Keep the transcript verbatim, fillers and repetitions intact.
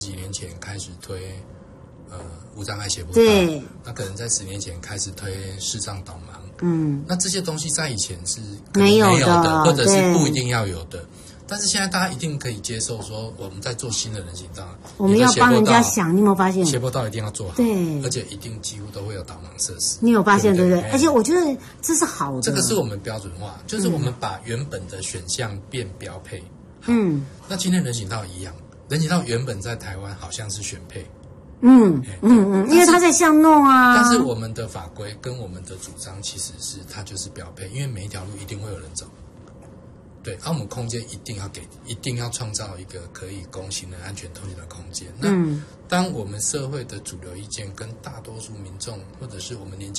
几年前开始推呃无障碍斜坡道， 对， 那可能在十年前开始推视障导盲， 嗯， 那这些东西在以前是没有的， 没有的，或者是对不一定要有的。但是现在大家一定可以接受说，我们在做新的人行道， 我们要帮人家想，你有没有发现？ 斜坡道一定要做好， 对， 而且一定几乎都会有导盲设施。 你有发现对不对？ 对？ 而且我觉得这是好的， 这个是我们标准化，就是我们把原本的选项变标配。 嗯， 那今天人行道一样，人行道原本在台湾好像是选配。 嗯嗯嗯，因为它在巷弄啊。 但是我们的法规跟我们的主张其实是它就是标配，因为每一条路一定会有人走。对，而、啊、我们空间一定要给，一定要创造一个可以供行人安全通行的空间。那当我们社会的主流意见跟大多数民众或者是我们年轻